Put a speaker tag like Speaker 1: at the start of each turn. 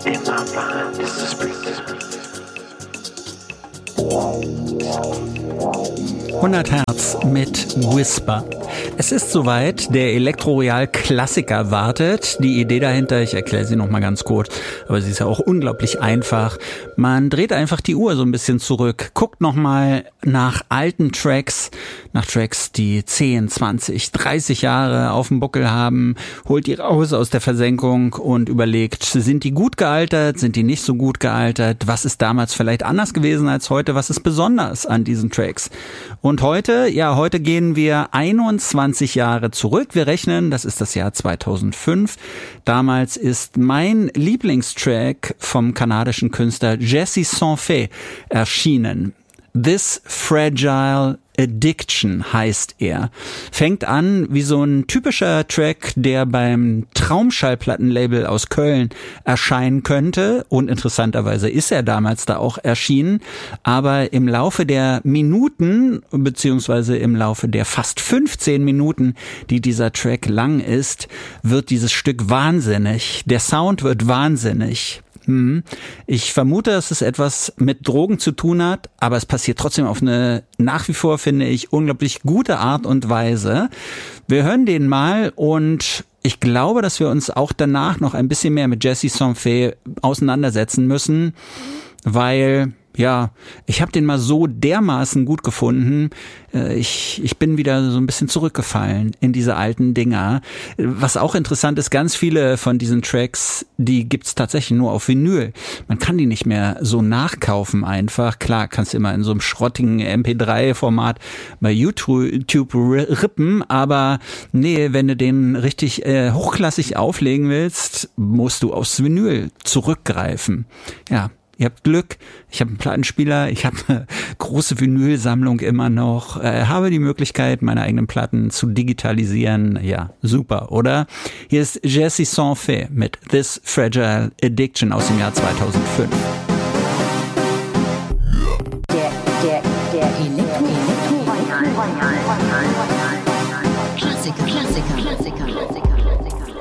Speaker 1: In my mind is the spring.
Speaker 2: 100 Hertz mit Whisper. Es ist soweit, der Elektroroyal-Klassiker wartet. Die Idee dahinter, ich erkläre sie nochmal ganz kurz, aber sie ist ja auch unglaublich einfach. Man dreht einfach die Uhr so ein bisschen zurück, guckt nochmal nach alten Tracks, nach Tracks, die 10, 20, 30 Jahre auf dem Buckel haben, holt die raus aus der Versenkung und überlegt, sind die gut gealtert, sind die nicht so gut gealtert, was ist damals vielleicht anders gewesen als heute, was ist besonders an diesen Tracks. Und heute gehen wir 21 Jahre zurück. Wir rechnen, das ist das Jahr 2005. Damals ist mein Lieblingstrack vom kanadischen Künstler Jesse Saint-Fait erschienen. This Fragile Addiction heißt er. Fängt an wie so ein typischer Track, der beim Traumschallplattenlabel aus Köln erscheinen könnte. Und interessanterweise ist er damals da auch erschienen. Aber im Laufe der Minuten, beziehungsweise im Laufe der fast 15 Minuten, die dieser Track lang ist, wird dieses Stück wahnsinnig. Der Sound wird wahnsinnig. Ich vermute, dass es etwas mit Drogen zu tun hat, aber es passiert trotzdem auf eine, nach wie vor finde ich, unglaublich gute Art und Weise. Wir hören den mal und ich glaube, dass wir uns auch danach noch ein bisschen mehr mit Jesse Saint-Fait auseinandersetzen müssen, weil... Ja, ich habe den mal so dermaßen gut gefunden. Ich bin wieder so ein bisschen zurückgefallen in diese alten Dinger. Was auch interessant ist, ganz viele von diesen Tracks, die gibt's tatsächlich nur auf Vinyl. Man kann die nicht mehr so nachkaufen einfach. Klar, kannst du immer in so einem schrottigen MP3-Format bei YouTube rippen, aber nee, wenn du den richtig hochklassig auflegen willst, musst du aufs Vinyl zurückgreifen. Ja. Ihr habt Glück, ich habe einen Plattenspieler, ich habe eine große Vinylsammlung immer noch, habe die Möglichkeit, meine eigenen Platten zu digitalisieren. Ja, super, oder? Hier ist Jesse Saint-Fait mit This Fragile Addiction aus dem Jahr 2005.
Speaker 3: Der Elektro